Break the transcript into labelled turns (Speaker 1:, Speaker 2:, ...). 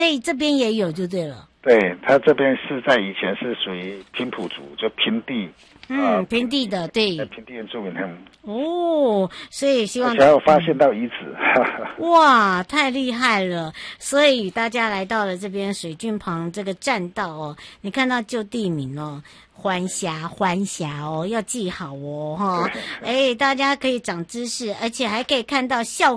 Speaker 1: 所以这边也有就对了。
Speaker 2: 对，它这边是在以前是属于平埔族，就平地。
Speaker 1: 平地的，对，
Speaker 2: 平地原住民。
Speaker 1: 哦，所以希望
Speaker 2: 而且还有发现到遗址。
Speaker 1: 哇，太厉害了！所以大家来到了这边水郡旁这个栈道哦，你看到旧地名哦，欢霞哦，要记好哦，哈。哎，大家可以长知识，而且还可以看到校